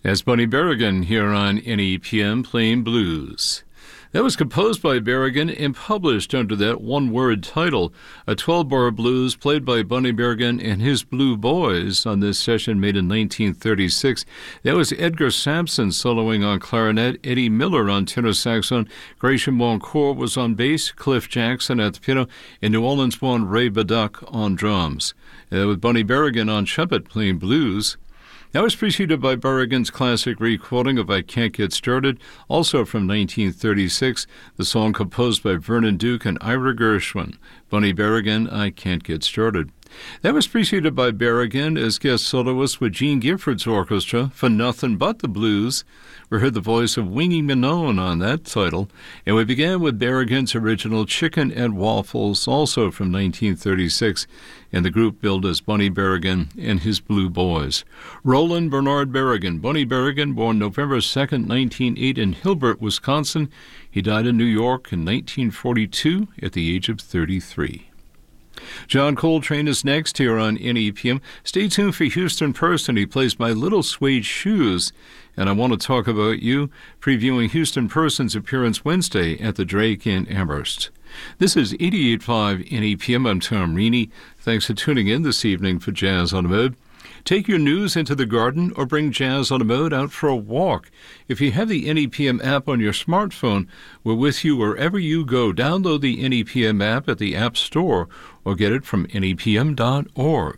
That's Bunny Berrigan here on NEPM playing blues. That was composed by Berrigan and published under that one-word title, a 12-bar blues played by Bunny Berrigan and his Blue Boys on this session made in 1936. That was Edgar Sampson soloing on clarinet, Eddie Miller on tenor saxophone, Gratian Moncourt was on bass, Cliff Jackson at the piano, and New Orleans-born Ray Baduck on drums. With Bunny Berrigan on trumpet playing blues. That was preceded by Berrigan's classic recording of I Can't Get Started, also from 1936, the song composed by Vernon Duke and Ira Gershwin. Bunny Berrigan, I Can't Get Started. That was preceded by Berrigan as guest soloist with Gene Gifford's orchestra for Nothing But the Blues. We heard the voice of Wingy Manone on that title, and we began with Berrigan's original Chicken and Waffles, also from 1936, and the group billed as Bunny Berrigan and his Blue Boys. Roland Bernard Berrigan. Bunny Berrigan, born November 2nd, 1908 in Hilbert, Wisconsin. He died in New York in 1942 at the age of 33. John Coltrane is next here on NEPM. Stay tuned for Houston Person. He plays My Little Suede Shoes. And I want to talk about you, previewing Houston Person's appearance Wednesday at the Drake in Amherst. This is 88.5 NEPM. I'm Tom Reaney. Thanks for tuning in this evening for Jazz on the Mode. Take your news into the garden or bring Jazz on the Mode out for a walk. If you have the NEPM app on your smartphone, we're with you wherever you go. Download the NEPM app at the App Store or get it from nepm.org.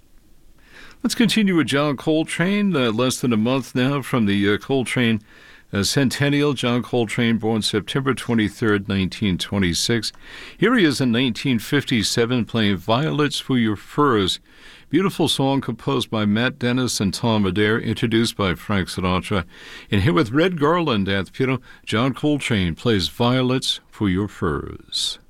Let's continue with John Coltrane, less than a month now from the Coltrane Centennial. John Coltrane, born September 23rd, 1926. Here he is in 1957 playing Violets for Your Furs. Beautiful song composed by Matt Dennis and Tom Adair, introduced by Frank Sinatra. And here with Red Garland at the piano, John Coltrane plays Violets for Your Furs.